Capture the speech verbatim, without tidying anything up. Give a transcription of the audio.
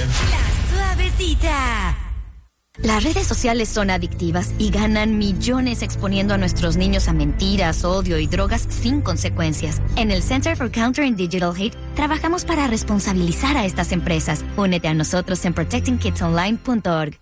La Suavecita. Las redes sociales son adictivas y ganan millones exponiendo a nuestros niños a mentiras, odio y drogas sin consecuencias. En el Center for Countering Digital Hate trabajamos para responsabilizar a estas empresas. Únete a nosotros en protecting kids online punto org.